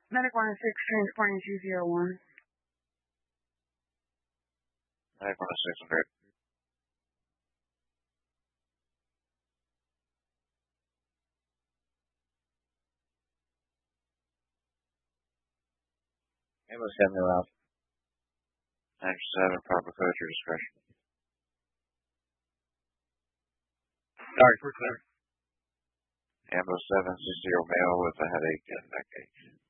Medic 106, transporting 201. Medic 106, Ambulance got me loud. 97, proper code, your discretion. Sorry, for clear. Ambulance 760 male with a headache and neck ache.